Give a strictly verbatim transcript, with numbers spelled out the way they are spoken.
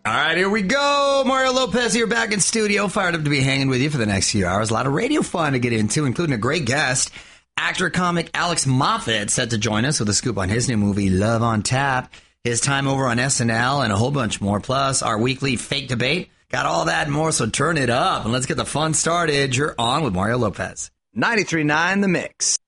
All right, here we go. Mario Lopez here back in studio. Fired up to be hanging with you for the next few hours. A lot of radio fun to get into, including a great guest. Actor comic Alex Moffat set to join us with a scoop on his new movie, Love on Tap, his time over on S N L, and a whole bunch more. Plus, our weekly fake debate. Got all that and more, so turn it up and let's get the fun started. You're on with Mario Lopez. ninety-three point nine The Mix.